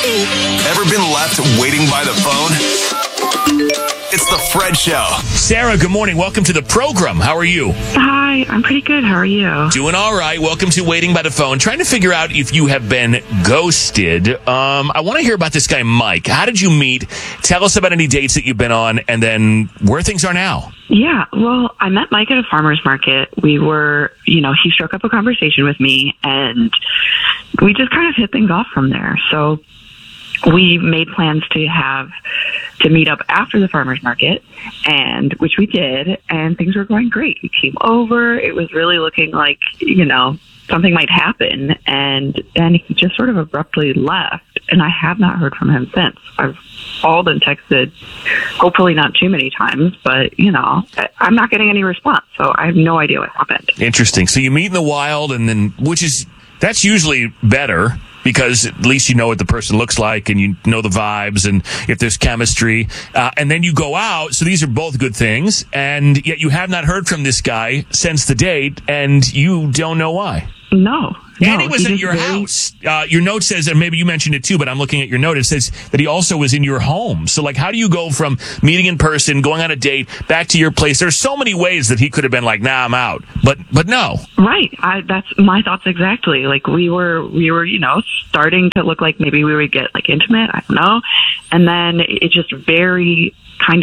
Ever been left waiting by the phone? It's the Fred Show. Sarah, good morning. Welcome to the program. How are you? Hi, I'm pretty good. How are you? Doing all right. Welcome to Waiting by the Phone. Trying to figure out if you have been ghosted. I want to hear about this guy, Mike. How did you meet? Tell us about any dates that you've been on and then where things are now. Yeah, well, I met Mike at a farmer's market. We were, he struck up a conversation with me, and we just kind of hit things off from there. So we made plans to meet up after the farmer's market, and which we did, and things were going great. He came over. It was really looking like, something might happen, and then he just sort of abruptly left, and I have not heard from him since. I've called and texted, hopefully not too many times, but, I'm not getting any response, so I have no idea what happened. Interesting. So you meet in the wild, and then, that's usually better, because at least you know what the person looks like and you know the vibes and if there's chemistry. And then you go out. So these are both good things. And yet you have not heard from this guy since the date, and you don't know why. No. And he was at your house. Your note says, and maybe you mentioned it too, but I'm looking at your note. It says that he also was in your home. So, how do you go from meeting in person, going on a date, back to your place? There's so many ways that he could have been like, nah, I'm out. But no. Right. That's my thoughts exactly. We were, starting to look like maybe we would get intimate. I don't know. And then it just very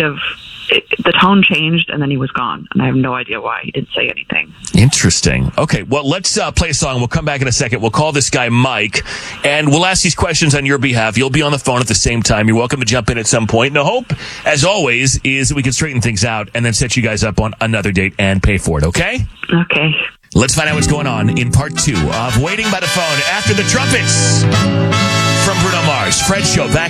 the tone changed, and then he was gone. And I have no idea why. He didn't say anything. Interesting. Okay, well, let's play a song. We'll come back in a second. We'll call this guy Mike, and we'll ask these questions on your behalf. You'll be on the phone at the same time. You're welcome to jump in at some point. And the hope, as always, is that we can straighten things out and then set you guys up on another date and pay for it, okay? Okay. Let's find out what's going on in part 2 of Waiting by the Phone after the trumpets from Bruno Mars. Fred Show back